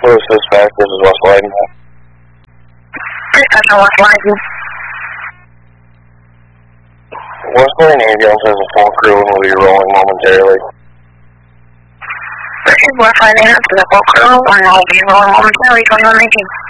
Louis Dispatch, this is West Leiden. Dispatch on West Leiden. West Leiden ambulance has a full crew and will be rolling momentarily. This is West Leiden, this is a full crew and will be rolling momentarily, 2119.